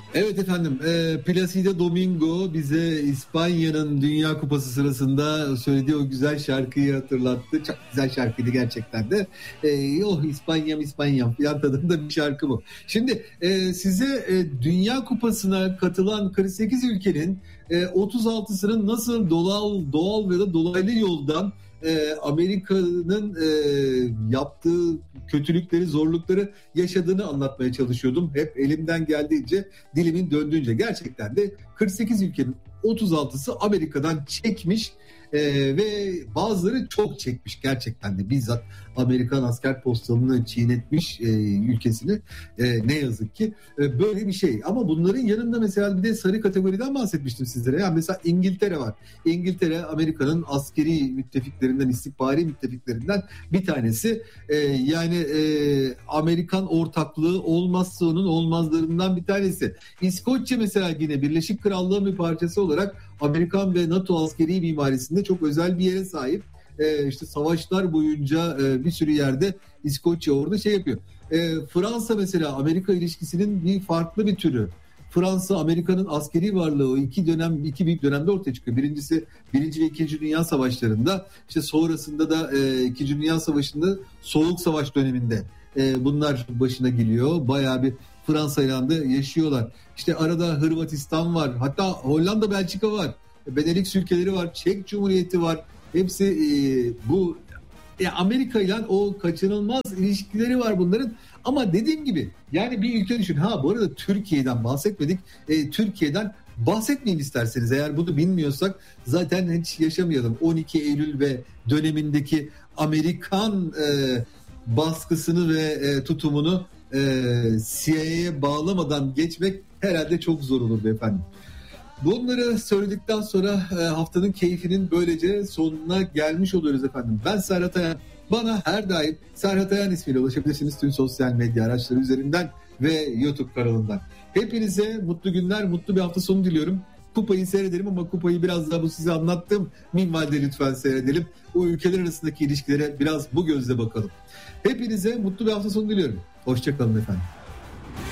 Evet efendim, Placido Domingo bize İspanya'nın Dünya Kupası sırasında söylediği o güzel şarkıyı hatırlattı. Çok güzel şarkıydı gerçekten de. Oh İspanya'm İspanya'm falan tadında bir şarkı bu. Şimdi size Dünya Kupası'na katılan 48 ülkenin 36'sının nasıl doğal ve da dolaylı yoldan Amerika'nın yaptığı kötülükleri, zorlukları yaşadığını anlatmaya çalışıyordum. Hep elimden geldiğince, dilimin döndüğünce. Gerçekten de 48 ülkenin 36'sı Amerika'dan çekmiş ve bazıları çok çekmiş gerçekten de. Bizzat Amerikan asker postalını çiğnetmiş ülkesini, ne yazık ki böyle bir şey. Ama bunların yanında mesela bir de sarı kategoriden bahsetmiştim sizlere. Yani mesela İngiltere var. İngiltere Amerika'nın askeri müttefiklerinden, istihbari müttefiklerinden bir tanesi. Yani Amerikan ortaklığı olmazsa onun olmazlarından bir tanesi. İskoçya mesela yine Birleşik Krallığın bir parçası olarak Amerikan ve NATO askeri mimarisinde çok özel bir yere sahip. İşte savaşlar boyunca bir sürü yerde İskoçya orada şey yapıyor. Fransa mesela Amerika ilişkisinin bir farklı bir türü. Fransa, Amerika'nın askeri varlığı o iki büyük dönemde ortaya çıkıyor. Birincisi Birinci ve İkinci Dünya Savaşlarında, işte sonrasında da İkinci Dünya Savaşı'nda Soğuk Savaş döneminde bunlar başına geliyor. Bayağı bir Fransa ile de yaşıyorlar. İşte arada Hırvatistan var. Hatta Hollanda, Belçika var. Benelux ülkeleri var. Çek Cumhuriyeti var. Hepsi bu Amerika ile o kaçınılmaz ilişkileri var bunların. Ama dediğim gibi yani bir ülke düşün. Bu arada Türkiye'den bahsetmedik. Türkiye'den bahsetmeyin isterseniz. Eğer bunu bilmiyorsak zaten hiç yaşamayalım. 12 Eylül ve dönemindeki Amerikan baskısını ve tutumunu CIA'ye bağlamadan geçmek herhalde çok zor olurdu efendim. Bunları söyledikten sonra haftanın keyfinin böylece sonuna gelmiş oluyoruz efendim. Ben Serhat Ayan. Bana her daim Serhat Ayan ismiyle ulaşabilirsiniz tüm sosyal medya araçları üzerinden ve YouTube kanalından. Hepinize mutlu günler, mutlu bir hafta sonu diliyorum. Kupayı seyredelim ama kupayı biraz daha bu size anlattığım minvalde lütfen seyredelim. O ülkeler arasındaki ilişkilere biraz bu gözle bakalım. Hepinize mutlu bir hafta sonu diliyorum. Hoşça kalın efendim.